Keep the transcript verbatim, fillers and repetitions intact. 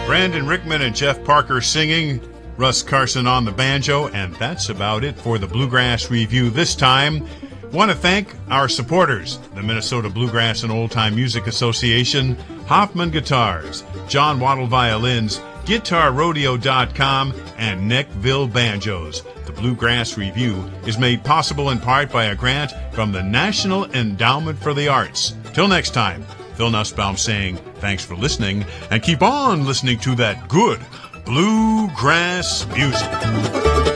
Brandon Rickman and Jeff Parker singing, Russ Carson on the banjo, and that's about it for the Bluegrass Review this time. Want to thank our supporters, the Minnesota Bluegrass and Old Time Music Association, Hoffman Guitars, John Waddle Violins, Guitar Rodeo dot com, and Neckville Banjos. The Bluegrass Review is made possible in part by a grant from the National Endowment for the Arts. Till next time, Phil Nussbaum saying thanks for listening, and keep on listening to that good bluegrass music.